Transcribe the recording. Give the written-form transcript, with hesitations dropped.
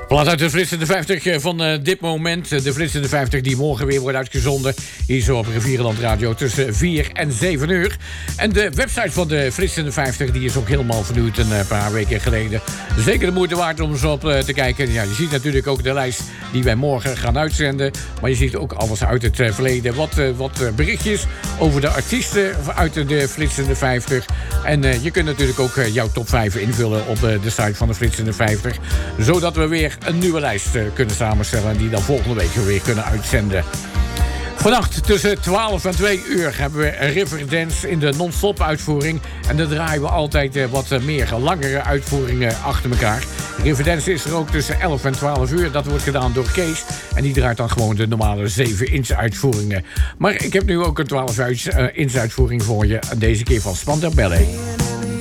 Plaat uit de Flitsende 50 van dit moment. De Flitsende 50 die morgen weer wordt uitgezonden. Hier zo op Rivierenland Radio tussen 4 en 7 uur. En de website van de Flitsende 50 die is ook helemaal vernieuwd een paar weken geleden. Zeker de moeite waard om zo op te kijken. Ja, je ziet natuurlijk ook de lijst die wij morgen gaan uitzenden. Maar je ziet ook alles uit het verleden. Wat berichtjes over de artiesten uit de Flitsende 50. En je kunt natuurlijk ook jouw top 5 invullen op de site van de Flitsende 50. Zodat we weer een nieuwe lijst kunnen samenstellen... die dan volgende week weer kunnen uitzenden. Vannacht tussen 12 en 2 uur hebben we Riverdance in de non-stop uitvoering. En dan draaien we altijd wat meer langere uitvoeringen achter elkaar. Riverdance is er ook tussen 11 en 12 uur. Dat wordt gedaan door Kees. En die draait dan gewoon de normale 7-inch uitvoeringen. Maar ik heb nu ook een 12-inch uitvoering voor je. Deze keer van Spandau Ballet.